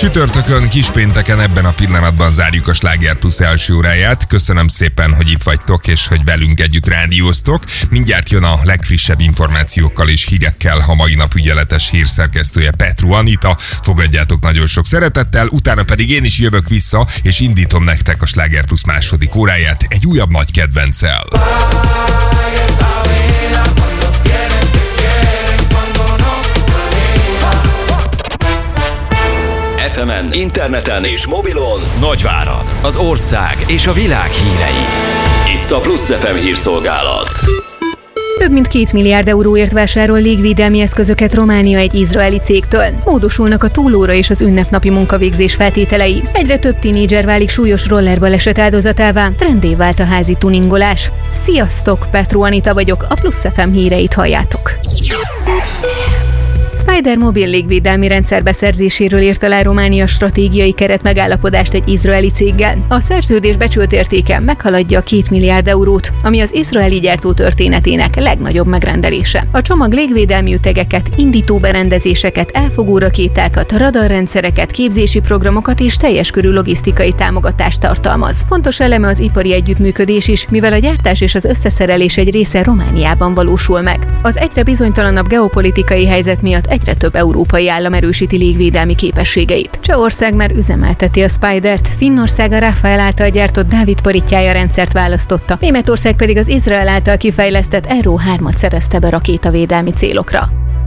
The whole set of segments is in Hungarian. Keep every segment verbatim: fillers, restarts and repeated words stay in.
Csütörtökön, kispénteken ebben a pillanatban zárjuk a Sláger Plus első óráját. Köszönöm szépen, hogy itt vagytok, és hogy velünk együtt rádióztok. Mindjárt jön a legfrissebb információkkal és hírekkel a mai nap ügyeletes hírszerkesztője Petru Anita. Fogadjátok nagyon sok szeretettel, utána pedig én is jövök vissza, és indítom nektek a Sláger Plus második óráját egy újabb nagy kedvenccel. ef emen, interneten és mobilon Nagyvárad, az ország és a világ hírei. Itt a Plusz ef em hírszolgálat. Több mint két milliárd euróért vásárol légvédelmi eszközöket Románia egy izraeli cégtől. Módosulnak a túlóra és az ünnepnapi munkavégzés feltételei. Egyre több tínédzser válik súlyos rollerbaleset áldozatává, trendé vált a házi tuningolás. Sziasztok, Petru Anita vagyok, a Plusz ef em híreit halljátok. Spider mobil légvédelmi rendszer beszerzéséről írt alá Románia stratégiai keretmegállapodást egy izraeli céggel. A szerződés becsült értéke meghaladja a két milliárd eurót, ami az izraeli gyártó történetének legnagyobb megrendelése. A csomag légvédelmi ütegeket, indító berendezéseket, elfogó rakétákat, radarrendszereket, képzési programokat és teljes körű logisztikai támogatást tartalmaz. Fontos eleme az ipari együttműködés is, mivel a gyártás és az összeszerelés egy része Romániában valósul meg. Az egyre bizonytalanabb geopolitikai helyzet miatt egyre több európai állam erősíti légvédelmi képességeit. Csehország már üzemelteti a Spidert, Finnország a Rafael által gyártott Dávid parittyája rendszert választotta, Németország pedig az Izrael által kifejlesztett Arrow hármat szerezte be rakétavédelmi célokra.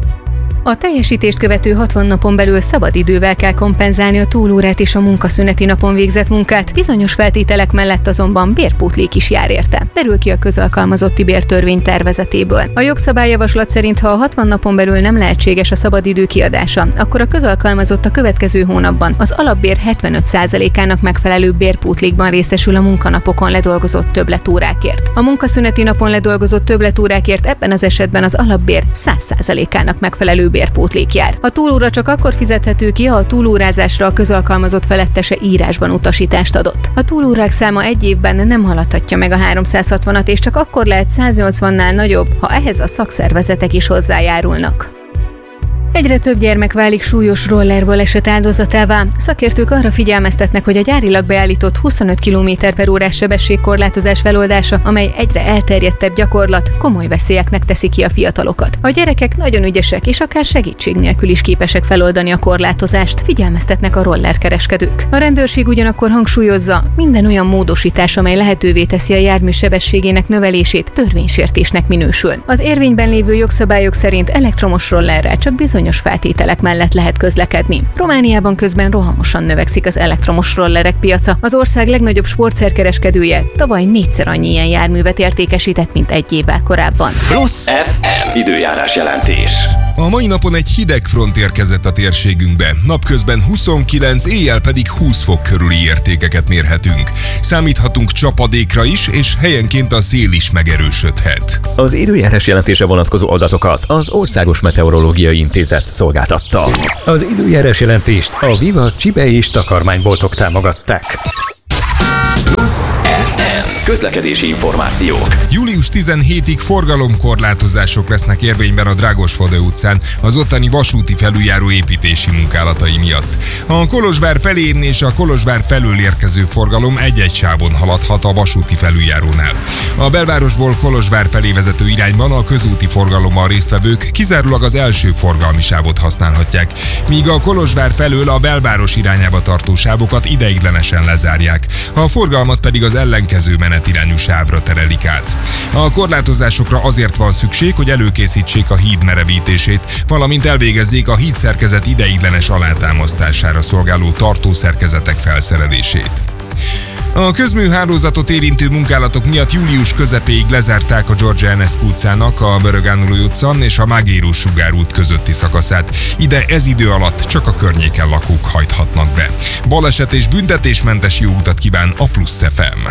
A teljesítést követő hatvan napon belül szabadidővel kell kompenzálni a túlórát és a munkaszüneti napon végzett munkát, bizonyos feltételek mellett azonban bérpótlék is jár érte, derül ki a közalkalmazotti bértörvény tervezetéből. A jogszabályjavaslat szerint, ha a hatvan napon belül nem lehetséges a szabadidő kiadása, akkor a közalkalmazott a következő hónapban az alapbér hetvenöt százalékának megfelelő bérpótlékban részesül a munkanapokon ledolgozott többletórákért. A munkaszüneti napon ledolgozott többletórákért ebben az esetben az alapbér száz százalékának megfelelő bérpótlék jár. A túlóra csak akkor fizethető ki, ha a túlórázásra a közalkalmazott felettese írásban utasítást adott. A túlórák száma egy évben nem haladhatja meg a háromszázhatvanat, és csak akkor lehet száznyolcvannál nagyobb, ha ehhez a szakszervezetek is hozzájárulnak. Egyre több gyermek válik súlyos rollerbaleset áldozatává. Szakértők arra figyelmeztetnek, hogy a gyárilag beállított huszonöt kilométer per órás sebességkorlátozás feloldása, amely egyre elterjedtebb gyakorlat, komoly veszélyeknek teszi ki a fiatalokat. A gyerekek nagyon ügyesek, és akár segítség nélkül is képesek feloldani a korlátozást, figyelmeztetnek a rollerkereskedők. A rendőrség ugyanakkor hangsúlyozza, minden olyan módosítás, amely lehetővé teszi a jármű sebességének növelését, törvénysértésnek minősül. Az érvényben lévő jogszabályok szerint elektromos rollerrel csak bizony feltételek mellett lehet közlekedni. Romániában közben rohamosan növekszik az elektromos rollerek piaca. Az ország legnagyobb sportszerkereskedője tavaly négyszer annyi ilyen járművet értékesített, mint egy évvel korábban. Plusz ef em időjárás jelentés. A mai napon egy hideg front érkezett a térségünkbe. Napközben huszonkilenc, éjjel pedig húsz fok körüli értékeket mérhetünk. Számíthatunk csapadékra is, és helyenként a szél is megerősödhet. Az időjárás jelentése vonatkozó adatokat az Országos Meteorológiai Intézet szolgáltatta. Az időjárás jelentést a Viva Csibe és takarmányboltok támogatták. Plusz ef em közlekedési információk. július tizenhetedikéig forgalomkorlátozások lesznek érvényben a Drágosföld utcán az ottani vasúti felüljáró építési munkálatai miatt. A Kolozsvár felé és a Kolozsvár felől érkező forgalom egy-egy sávon haladhat a vasúti felüljárónál. A belvárosból Kolozsvár felé vezető irányban a közúti forgalommal résztvevők kizárólag az első forgalmi sávot használhatják, míg a Kolozsvár felől a belváros irányába tartó sávokat ideiglenesen lezárják, a forgalmat pedig az ellenkező menetirányú sávra terelik át. A korlátozásokra azért van szükség, hogy előkészítsék a híd merevítését, valamint elvégezzék a hídszerkezet ideiglenes alátámasztására szolgáló tartószerkezetek felszerelését. A közműhálózatot érintő munkálatok miatt július közepéig lezárták a George Enescu utcának a Börögánulói utca és a Mágéró sugárút közötti szakaszát. Ide ez idő alatt csak a környéken lakók hajthatnak be. Baleset és büntetésmentes jó utat kíván a Plusz ef em.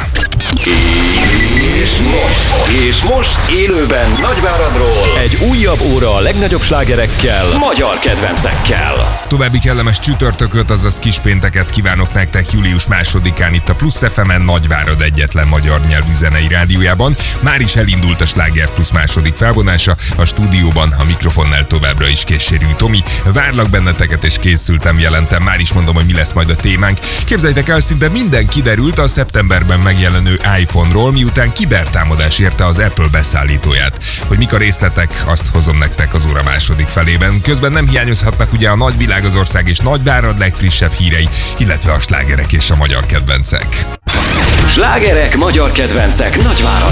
És most, és most élőben Nagyváradról egy újabb óra a legnagyobb slágerekkel, magyar kedvencekkel. További kellemes csütörtököt, azaz kispénteket kívánok nektek július másodikán itt a Plusz ef ef emen Nagyvárad egyetlen magyar nyelvű zenei rádiójában. Már is elindult a Sláger Plusz második felvonása, a stúdióban a mikrofonnál továbbra is Késsérű Tomi. Várlak benneteket és készültem, jelentem, már is mondom, hogy mi lesz majd a témánk. Képzeljétek el, szinte minden kiderült a szeptemberben megjelenő iPhone-ról, miután kibertámadás érte az Apple beszállítóját. Hogy mik a részletek, azt hozom nektek az óra második felében. Közben nem hiányozhatnak ugye a nagyvilág, az ország és Nagyvárad legfrissebb hírei, illetve a slágerek és a magyar kedvencek. Slágerek, magyar kedvencek Nagyváradon.